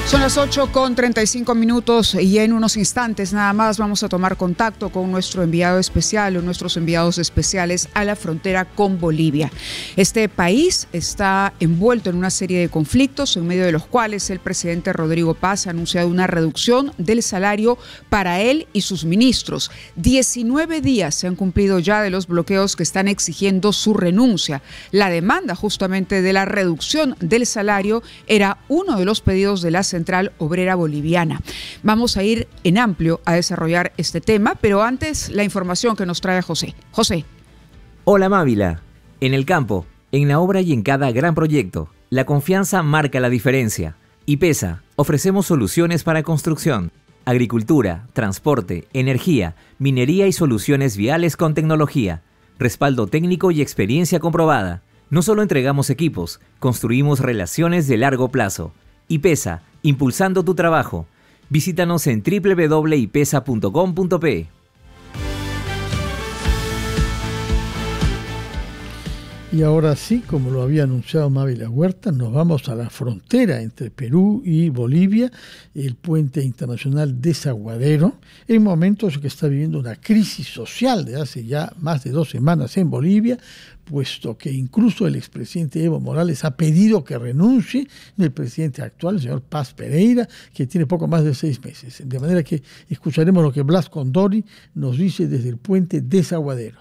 Son las 8:35 y en unos instantes nada más vamos a tomar contacto con nuestro enviado especial o nuestros enviados especiales a la frontera con Bolivia. Este país está envuelto en una serie de conflictos en medio de los cuales el presidente Rodrigo Paz ha anunciado una reducción del salario para él y sus ministros. 19 días se han cumplido ya de los bloqueos que están exigiendo su renuncia. La demanda justamente de la reducción del salario era uno de los pedidos de la Central Obrera Boliviana. Vamos a ir en amplio a desarrollar este tema, pero antes la información que nos trae José. José. Hola Mávila. En el campo, en la obra y en cada gran proyecto, la confianza marca la diferencia. IPESA, ofrecemos soluciones para construcción, agricultura, transporte, energía, minería y soluciones viales con tecnología, respaldo técnico y experiencia comprobada. No solo entregamos equipos, construimos relaciones de largo plazo. IPESA, impulsando tu trabajo. Visítanos en www.ipesa.com.pe. Y ahora sí, como lo había anunciado Mávila Huerta, nos vamos a la frontera entre Perú y Bolivia, el puente internacional Desaguadero, en momentos que está viviendo una crisis social de hace ya más de 2 semanas en Bolivia, puesto que incluso el expresidente Evo Morales ha pedido que renuncie el presidente actual, el señor Paz Pereira, que tiene poco más de 6 meses. De manera que escucharemos lo que Blas Condori nos dice desde el puente Desaguadero.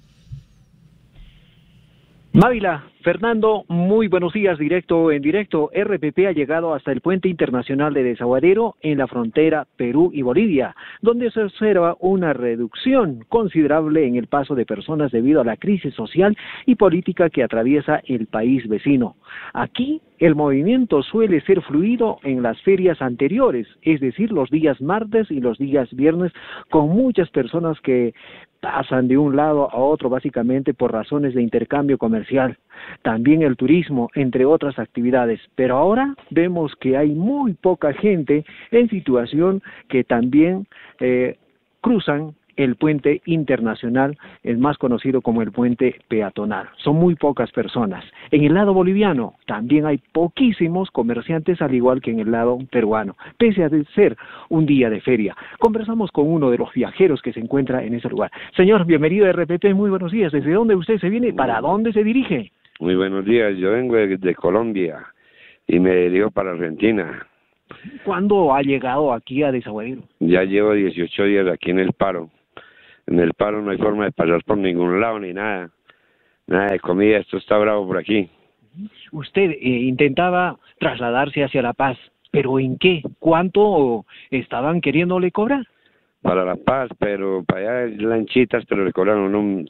Mávila, Fernando, muy buenos días, directo en directo. RPP ha llegado hasta el puente internacional de Desaguadero en la frontera Perú y Bolivia, donde se observa una reducción considerable en el paso de personas debido a la crisis social y política que atraviesa el país vecino. Aquí el movimiento suele ser fluido en las ferias anteriores, es decir, los días martes y los días viernes, con muchas personas que pasan de un lado a otro básicamente por razones de intercambio comercial, también el turismo, entre otras actividades. Pero ahora vemos que hay muy poca gente en situación que también cruzan el puente internacional, el más conocido como el puente peatonal. Son muy pocas personas. En el lado boliviano también hay poquísimos comerciantes, al igual que en el lado peruano, pese a ser un día de feria. Conversamos con uno de los viajeros que se encuentra en ese lugar. Señor, bienvenido a RPP, muy buenos días. ¿Desde dónde usted se viene? ¿Para dónde se dirige? Muy buenos días, yo vengo de Colombia y me dirijo para Argentina. ¿Cuándo ha llegado aquí a Desaguadero? Ya llevo 18 días aquí en el paro. En el paro no hay forma de pasar por ningún lado ni nada. Nada de comida, esto está bravo por aquí. Usted intentaba trasladarse hacia La Paz, ¿pero en qué? ¿Cuánto estaban queriéndole cobrar? Para La Paz, pero para allá lanchitas, pero le cobran unos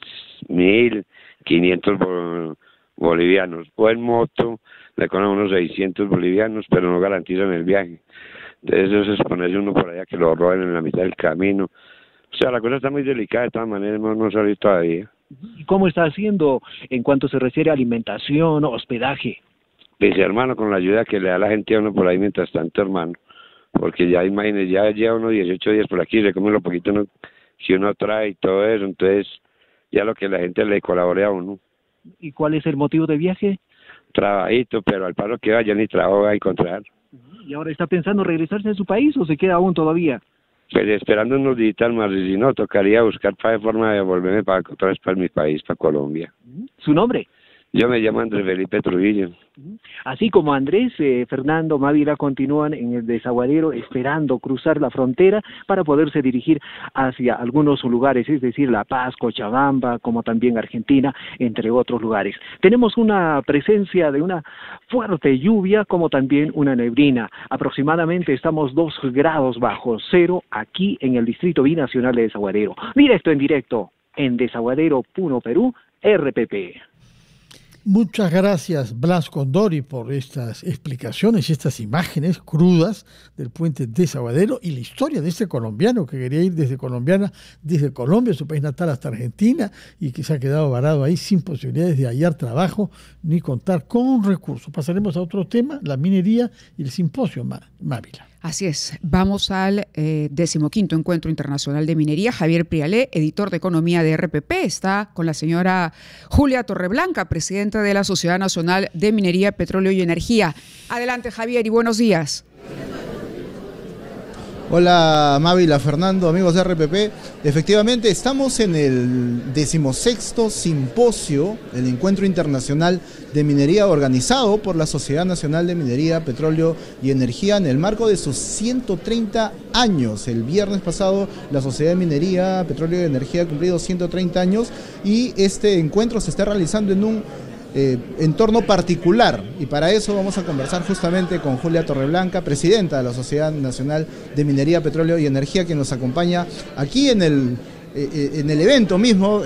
1.500 bolivianos. O en moto le cobran unos 600 bolivianos, pero no garantizan el viaje. Entonces eso es ponerse uno por allá que lo roben en la mitad del camino. O sea, la cosa está muy delicada, de todas maneras no salió todavía. ¿Y cómo está haciendo en cuanto se refiere a alimentación, hospedaje? Dice, hermano, con la ayuda que le da la gente a uno por ahí mientras tanto, hermano. Porque ya imagínese, ya lleva unos 18 días por aquí, se come lo poquito que uno trae y todo eso, entonces ya lo que la gente le colabore a uno. ¿Y cuál es el motivo de viaje? Trabajito, pero al paro que vaya ni trabajo va a encontrar. ¿Y ahora está pensando regresarse a su país o se queda aún todavía? Pues esperando unos días más, y si no, tocaría buscar forma de volverme otra vez para mi país, para Colombia. ¿Su nombre? Yo me llamo Andrés Felipe Trujillo. Así como Andrés, Fernando, Mávila continúan en el Desaguadero esperando cruzar la frontera para poderse dirigir hacia algunos lugares, es decir, La Paz, Cochabamba, como también Argentina, entre otros lugares. Tenemos una presencia de una fuerte lluvia, como también una neblina. Aproximadamente estamos 2 grados bajo cero aquí en el Distrito Binacional de Desaguadero. Directo en directo, en Desaguadero, Puno, Perú, RPP. Muchas gracias, Blas Condori, por estas explicaciones y estas imágenes crudas del puente Desaguadero y la historia de este colombiano que quería ir desde Colombia, su país natal, hasta Argentina, y que se ha quedado varado ahí sin posibilidades de hallar trabajo ni contar con un recurso. Pasaremos a otro tema, la minería y el simposio Mávila. Así es, vamos al 15º Encuentro Internacional de Minería. Javier Prialé, editor de Economía de RPP, está con la señora Julia Torreblanca, presidenta de la Sociedad Nacional de Minería, Petróleo y Energía. Adelante, Javier, y buenos días. Hola Mávila, Fernando, amigos de RPP. Efectivamente, estamos en el 16º simposio, el Encuentro Internacional de Minería, organizado por la Sociedad Nacional de Minería, Petróleo y Energía en el marco de sus 130 años. El viernes pasado la Sociedad de Minería, Petróleo y Energía ha cumplido 130 años y este encuentro se está realizando en un entorno particular, y para eso vamos a conversar justamente con Julia Torreblanca, presidenta de la Sociedad Nacional de Minería, Petróleo y Energía, que nos acompaña aquí en el evento mismo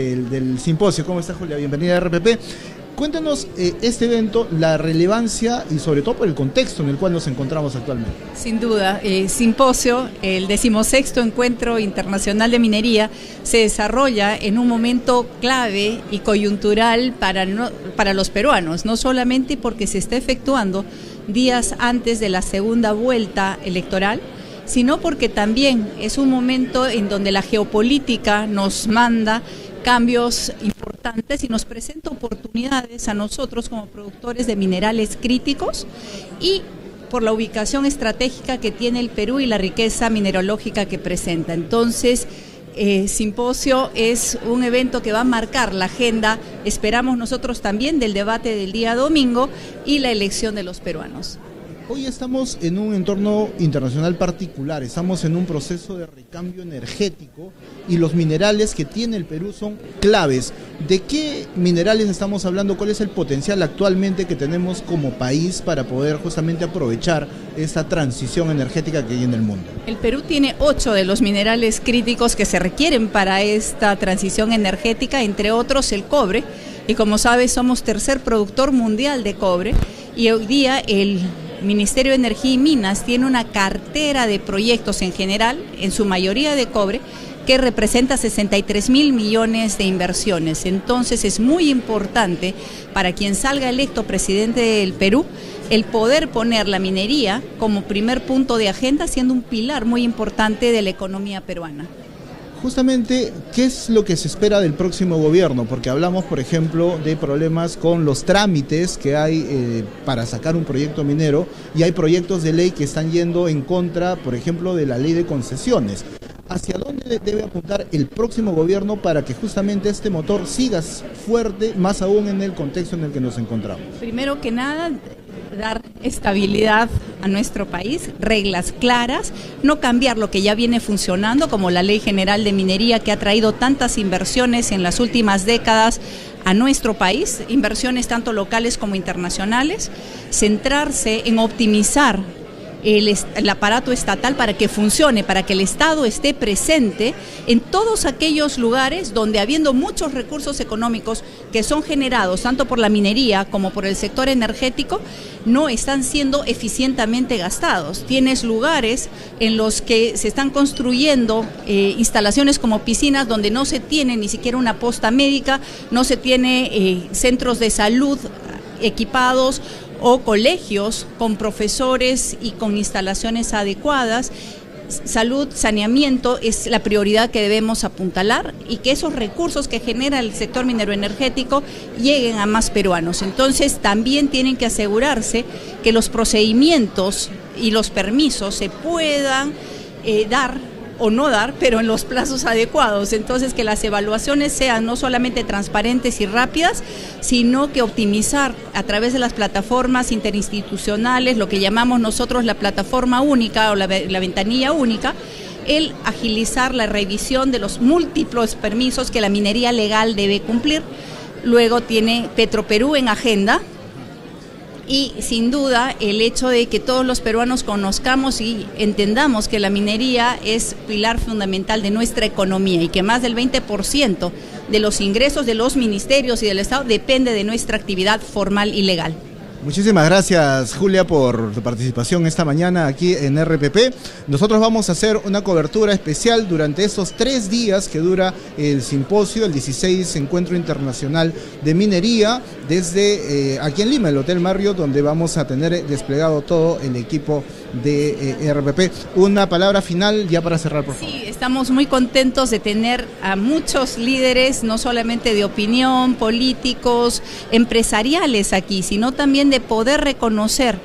del simposio. ¿Cómo está, Julia? Bienvenida a RPP. Cuéntanos este evento, la relevancia y sobre todo por el contexto en el cual nos encontramos actualmente. Sin duda, simposio, el 16º Encuentro Internacional de Minería, se desarrolla en un momento clave y coyuntural para los peruanos, no solamente porque se está efectuando días antes de la segunda vuelta electoral, sino porque también es un momento en donde la geopolítica nos manda cambios importantes y nos presenta oportunidades a nosotros como productores de minerales críticos y por la ubicación estratégica que tiene el Perú y la riqueza mineralógica que presenta. Entonces, simposio es un evento que va a marcar la agenda, esperamos nosotros también, del debate del día domingo y la elección de los peruanos. Hoy estamos en un entorno internacional particular, estamos en un proceso de recambio energético y los minerales que tiene el Perú son claves. ¿De qué minerales estamos hablando? ¿Cuál es el potencial actualmente que tenemos como país para poder justamente aprovechar esta transición energética que hay en el mundo? El Perú tiene 8 de los minerales críticos que se requieren para esta transición energética, entre otros el cobre, y como sabes somos tercer productor mundial de cobre, y hoy día el Ministerio de Energía y Minas tiene una cartera de proyectos en general, en su mayoría de cobre, que representa 63.000 millones de inversiones. Entonces es muy importante para quien salga electo presidente del Perú el poder poner la minería como primer punto de agenda, siendo un pilar muy importante de la economía peruana. Justamente, ¿qué es lo que se espera del próximo gobierno? Porque hablamos, por ejemplo, de problemas con los trámites que hay para sacar un proyecto minero, y hay proyectos de ley que están yendo en contra, por ejemplo, de la ley de concesiones. ¿Hacia dónde debe apuntar el próximo gobierno para que justamente este motor siga fuerte, más aún en el contexto en el que nos encontramos? Primero que nada, dar estabilidad a nuestro país, reglas claras, no cambiar lo que ya viene funcionando, como la Ley General de Minería, que ha traído tantas inversiones en las últimas décadas a nuestro país, inversiones tanto locales como internacionales, centrarse en optimizar el aparato estatal para que funcione, para que el Estado esté presente en todos aquellos lugares donde, habiendo muchos recursos económicos que son generados tanto por la minería como por el sector energético, no están siendo eficientemente gastados. Tienes lugares en los que se están construyendo instalaciones como piscinas donde no se tiene ni siquiera una posta médica, no se tiene centros de salud equipados o colegios con profesores y con instalaciones adecuadas. Salud, saneamiento es la prioridad que debemos apuntalar, y que esos recursos que genera el sector mineroenergético lleguen a más peruanos. Entonces también tienen que asegurarse que los procedimientos y los permisos se puedan dar o no dar, pero en los plazos adecuados. Entonces, que las evaluaciones sean no solamente transparentes y rápidas, sino que optimizar a través de las plataformas interinstitucionales, lo que llamamos nosotros la plataforma única o la ventanilla única, el agilizar la revisión de los múltiples permisos que la minería legal debe cumplir. Luego tiene Petroperú en agenda, y sin duda el hecho de que todos los peruanos conozcamos y entendamos que la minería es pilar fundamental de nuestra economía, y que más del 20% de los ingresos de los ministerios y del Estado depende de nuestra actividad formal y legal. Muchísimas gracias, Julia, por tu participación esta mañana aquí en RPP. Nosotros vamos a hacer una cobertura especial durante estos 3 días que dura el simposio, el 16 Encuentro Internacional de Minería, desde aquí en Lima, el Hotel Marriott, donde vamos a tener desplegado todo el equipo de RPP. Una palabra final ya para cerrar, por favor. Sí, estamos muy contentos de tener a muchos líderes, no solamente de opinión, políticos, empresariales aquí, sino también de poder reconocer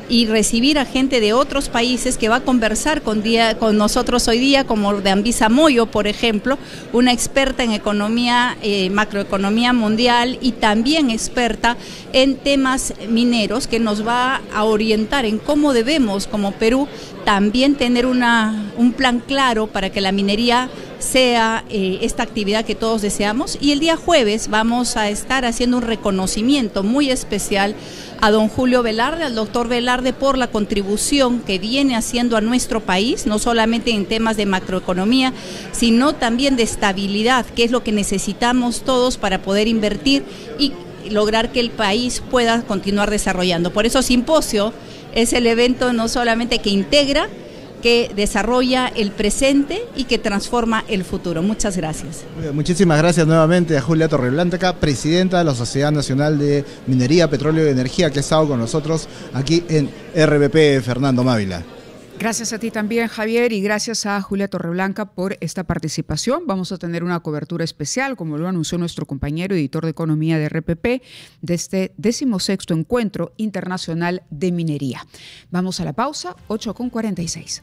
y recibir a gente de otros países que va a conversar con nosotros hoy día, como de Anvisa Moyo, por ejemplo, una experta en economía, macroeconomía mundial y también experta en temas mineros, que nos va a orientar en cómo debemos, como Perú, también tener un plan claro para que la minería sea esta actividad que todos deseamos. Y el día jueves vamos a estar haciendo un reconocimiento muy especial a don Julio Velarde, al doctor Velarde, por la contribución que viene haciendo a nuestro país, no solamente en temas de macroeconomía, sino también de estabilidad, que es lo que necesitamos todos para poder invertir y lograr que el país pueda continuar desarrollando. Por eso Simposio es el evento no solamente que integra, que desarrolla el presente y que transforma el futuro. Muchas gracias. Muchísimas gracias nuevamente a Julia Torreblanca, presidenta de la Sociedad Nacional de Minería, Petróleo y Energía, que ha estado con nosotros aquí en RPP, Fernando Mávila. Gracias a ti también, Javier, y gracias a Julia Torreblanca por esta participación. Vamos a tener una cobertura especial, como lo anunció nuestro compañero editor de Economía de RPP, de este 16º Encuentro Internacional de Minería. Vamos a la pausa, 8:46.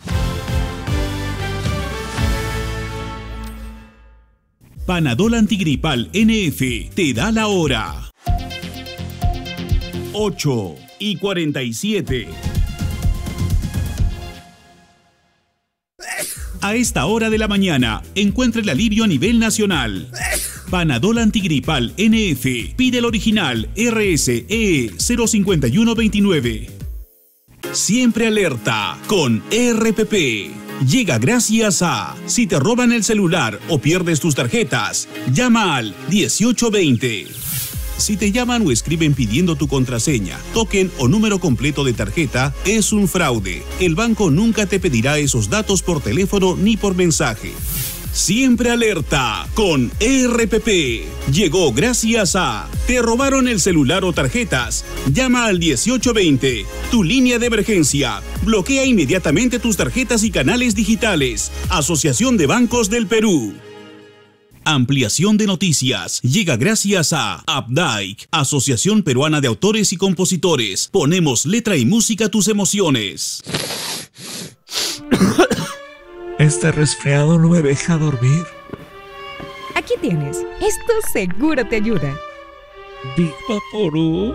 Panadol Antigripal NF te da la hora. 8:47. A esta hora de la mañana, encuentra el alivio a nivel nacional. Panadol Antigripal NF. Pide el original RSE 05129. Siempre alerta con RPP. Llega gracias a: si te roban el celular o pierdes tus tarjetas, llama al 1820. Si te llaman o escriben pidiendo tu contraseña, token o número completo de tarjeta, es un fraude. El banco nunca te pedirá esos datos por teléfono ni por mensaje. Siempre alerta con RPP. Llegó gracias a: ¿te robaron el celular o tarjetas? Llama al 1820, tu línea de emergencia. Bloquea inmediatamente tus tarjetas y canales digitales. Asociación de Bancos del Perú. Ampliación de noticias llega gracias a Updike, Asociación Peruana de Autores y Compositores. Ponemos letra y música a tus emociones. Este resfriado no me deja dormir. Aquí tienes. Esto seguro te ayuda. Big Vaporub.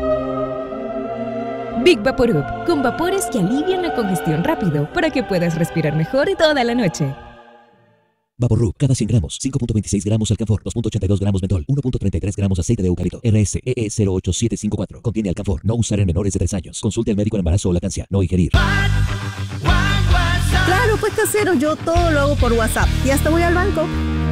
Big Vaporub, con vapores que alivian la congestión rápido para que puedas respirar mejor toda la noche. Vaporub, cada 100 gramos, 5.26 gramos alcanfor, 2.82 gramos mentol, 1.33 gramos aceite de eucalipto, RSEE 08754. Contiene alcanfor, no usar en menores de 3 años. Consulte al médico en embarazo o lactancia, no ingerir. Claro, pues casero, yo todo lo hago por WhatsApp y hasta voy al banco.